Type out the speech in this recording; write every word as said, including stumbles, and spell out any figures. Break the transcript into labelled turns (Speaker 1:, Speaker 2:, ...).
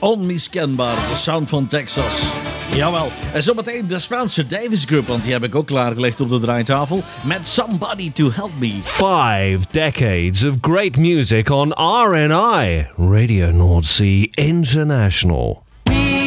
Speaker 1: onmiskenbaar. De sound van Texas. Jawel. En zometeen de Spaanse Davis Group, want die heb ik ook klaargelegd op de draaitafel. Met Somebody to Help Me.
Speaker 2: Five decades of great music on R N I, Radio North Sea International.